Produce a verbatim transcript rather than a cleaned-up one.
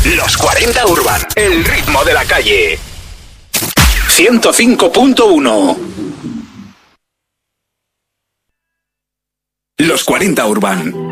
Los cuarenta Urban, el ritmo de la calle. ciento cinco punto uno. Los cuarenta Urban.